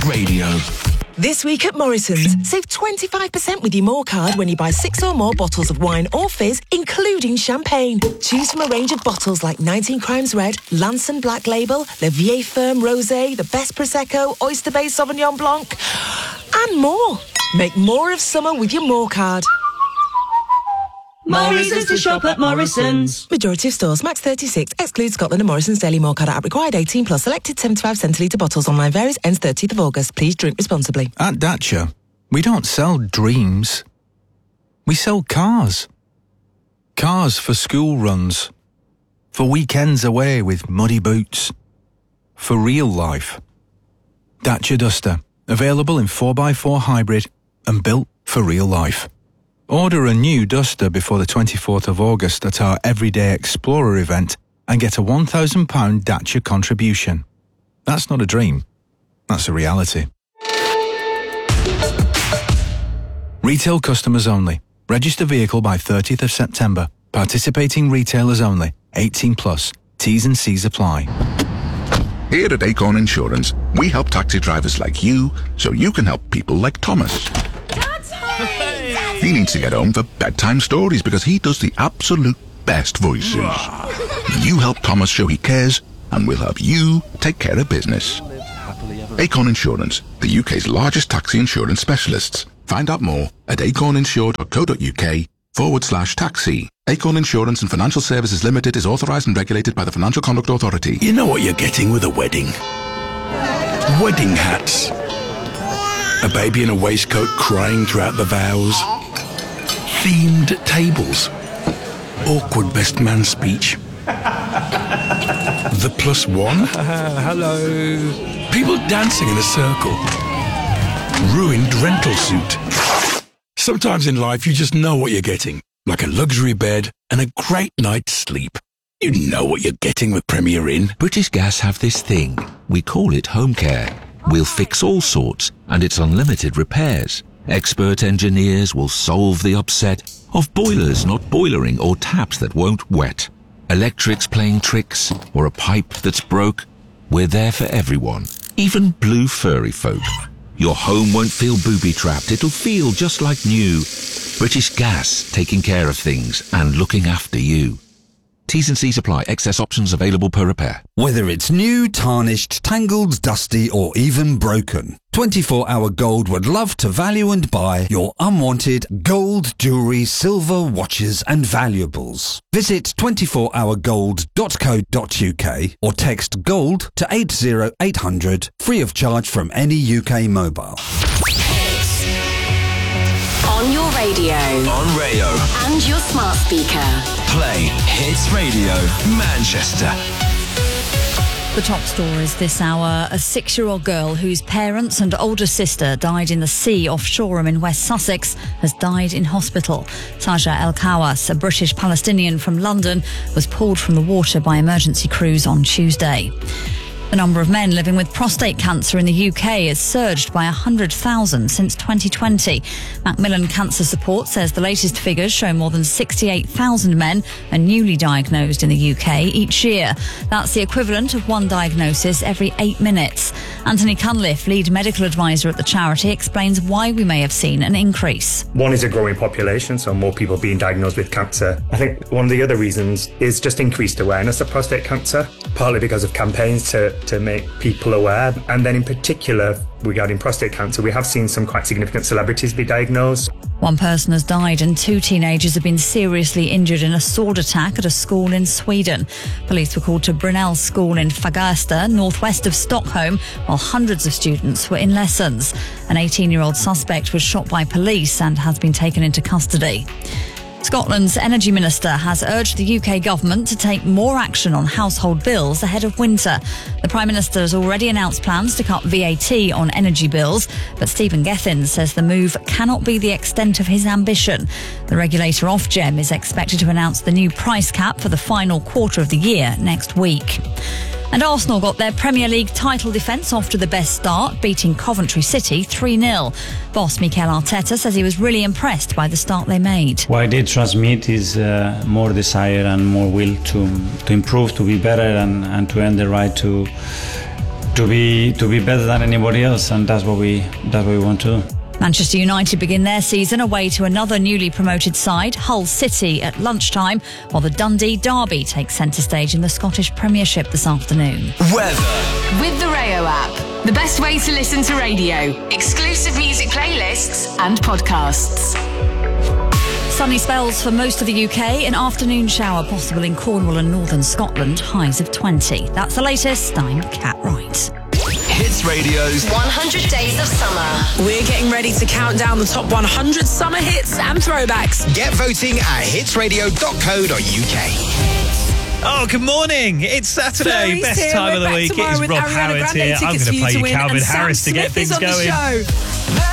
Radio. This week at Morrison's, save 25% with your More card when you buy 6 or more bottles of wine or fizz, including champagne. Choose from a range of bottles like 19 Crimes Red, Lanson Black Label, Le Vieille Ferme Rosé, the Best Prosecco, Oyster Bay Sauvignon Blanc, and more. Make more of summer with your More card. More reasons to shop at Morrison's. Majority of stores, max 36, excludes Scotland and Morrison's Daily More card app required 18 plus. Selected 75 centilitre bottles. Online varies, ends 30th of August. Please drink responsibly. At Dacia, we don't sell dreams. We sell cars. Cars for school runs. For weekends away with muddy boots. For real life. Dacia Duster. Available in 4x4 hybrid and built for real life. Order a new Duster before the 24th of August at our Everyday Explorer event and get a £1,000 Dacia contribution. That's not a dream. That's a reality. Retail customers only. Register vehicle by 30th of September. Participating retailers only. 18 plus. T's and C's apply. Here at Acorn Insurance, we help taxi drivers like you so you can help people like Thomas. He needs to get home for bedtime stories because he does the absolute best voices. You help Thomas show he cares, and we'll help you take care of business. Acorn Insurance, the UK's largest taxi insurance specialists. Find out more at acorninsure.co.uk/taxi. Acorn Insurance and Financial Services Limited is authorised and regulated by the Financial Conduct Authority. You know what you're getting with a wedding? Wedding hats. A baby in a waistcoat crying throughout the vows. Themed tables. Awkward best man speech. The plus one. Hello. People dancing in a circle. Ruined rental suit. Sometimes in life you just know what you're getting. Like a luxury bed and a great night's sleep. You know what you're getting with Premier Inn. British Gas have this thing. We call it home care. We'll fix all sorts, and it's unlimited repairs. Expert engineers will solve the upset of boilers not boilering or taps that won't wet. Electrics playing tricks or a pipe that's broke. We're there for everyone, even blue furry folk. Your home won't feel booby-trapped. It'll feel just like new. British Gas, taking care of things and looking after you. T's and C's apply. Excess options available per repair. Whether it's new, tarnished, tangled, dusty or even broken, 24-Hour Gold would love to value and buy your unwanted gold, jewellery, silver, watches and valuables. Visit 24hourgold.co.uk or text GOLD to 80800 free of charge from any UK mobile. On your radio. On Rayo. And your smart speaker. Play Hits Radio Manchester. The top stories this hour. A 6-year-old girl whose parents and older sister died in the sea off Shoreham in West Sussex has died in hospital. Taja El Kawas, a British Palestinian from London, was pulled from the water by emergency crews on Tuesday. The number of men living with prostate cancer in the UK has surged by 100,000 since 2020. Macmillan Cancer Support says the latest figures show more than 68,000 men are newly diagnosed in the UK each year. That's the equivalent of one diagnosis every 8 minutes. Anthony Cunliffe, lead medical advisor at the charity, explains why we may have seen an increase. One is a growing population, so more people being diagnosed with cancer. I think one of the other reasons is just increased awareness of prostate cancer, partly because of campaigns to make people aware. And then in particular, regarding prostate cancer, we have seen some quite significant celebrities be diagnosed. One person has died and 2 teenagers have been seriously injured in a sword attack at a school in Sweden. Police were called to Brunel School in Fagersta, northwest of Stockholm, while hundreds of students were in lessons. An 18-year-old suspect was shot by police and has been taken into custody. Scotland's Energy Minister has urged the UK government to take more action on household bills ahead of winter. The Prime Minister has already announced plans to cut VAT on energy bills, but Stephen Gethin says the move cannot be the extent of his ambition. The regulator Ofgem is expected to announce the new price cap for the final quarter of the year next week. And Arsenal got their Premier League title defence off to the best start, beating Coventry City 3-0. Boss Mikel Arteta says he was really impressed by the start they made. What I did transmit is more desire and more will to improve, to be better and to earn the right to to be better than anybody else, and that's what we want to do. Manchester United begin their season away to another newly promoted side, Hull City, at lunchtime, while the Dundee Derby takes centre stage in the Scottish Premiership this afternoon. Weather. With the Rayo app, the best way to listen to radio. Exclusive music playlists and podcasts. Sunny spells for most of the UK, an afternoon shower possible in Cornwall and northern Scotland, highs of 20. That's the latest. I'm Kat Wright. Hits Radio's 100 Days of Summer. We're getting ready to count down the top 100 summer hits and throwbacks. Get voting at hitsradio.co.uk. Oh, good morning. It's Saturday. Chloe's Best here. time We're of the back week. tomorrow It's with Rob Ariana Howard Grande here. I'm tickets going to for you play to you win, Calvin and Harris Sam to get Smith things is on the going. show.